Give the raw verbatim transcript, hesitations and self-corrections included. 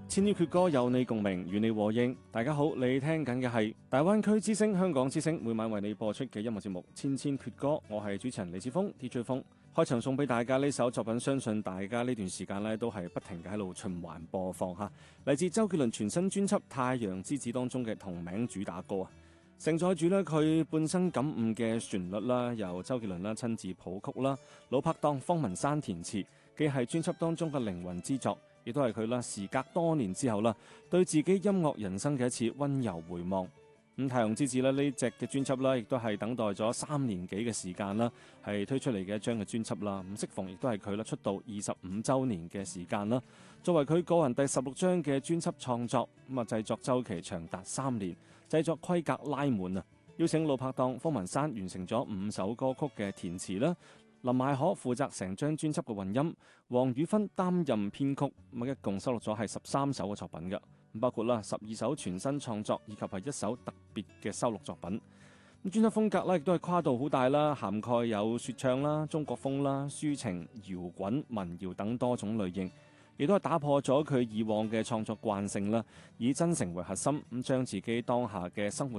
千禧闕歌有你共鳴，與你和應。大家好，你聽緊嘅係大灣區之聲、香港之聲，每晚為你播出嘅音樂節目《千千闕歌》。我係主持人李志峰 D J 峰。開場送俾大家呢首作品，相信大家呢段時間咧都係不停嘅喺度循環播放吓。嚟自周杰倫全新專輯《太陽之子》當中嘅同名主打歌啊，承載住咧佢半生感悟嘅旋律啦，由周杰倫啦親自譜曲啦，老拍檔方文山填詞，既係專輯當中嘅靈魂之作，亦都係佢啦，時隔多年之後啦，對自己音樂人生嘅一次溫柔回望。咁《太陽之子》咧呢隻嘅專輯啦，亦都係等待咗三年幾嘅時間啦，係推出嚟嘅一張嘅專輯啦。咁適逢亦都係佢啦出道二十五週年嘅時間啦。作為佢個人第十六張嘅專輯創作，咁啊製作週期長達三年，製作規格拉滿啊！邀請老拍檔方文山完成咗五首歌曲嘅填詞啦。林邁可負責成張專輯嘅混音，黃宇芬擔任編曲，咁一共收錄咗係十三首嘅作品嘅，包括啦十二首全新創作，以及係一首特別嘅收錄作品。咁專輯風格咧亦都係跨度好大啦，涵蓋有說唱啦、中國風啦、抒情、搖滾、民謠等多種類型，亦都係打破咗佢以往嘅創作慣性啦，以真誠為核心，咁將自己當下嘅生活